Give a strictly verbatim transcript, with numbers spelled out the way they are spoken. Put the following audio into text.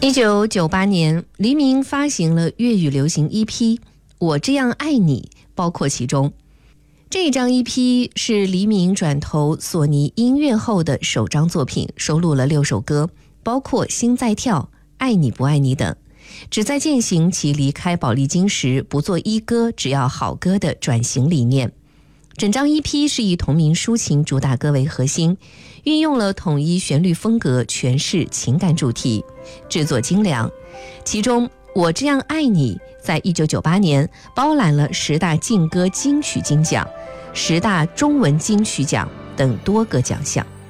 一九九八年，黎明发行了粤语流行 E P《我这样爱你》，包括其中。这张 E P 是黎明转投索尼音乐后的首张作品，收录了六首歌，包括《心在跳》、《爱你不爱你》等，旨在践行其离开宝丽金时不做一哥只要好歌的转型理念。整张 E P 是以同名抒情主打歌为核心，运用了统一旋律风格诠释情感主题，制作精良。其中《我这样爱你》在一九九八年包揽了十大劲歌金曲金奖、十大中文金曲奖等多个奖项。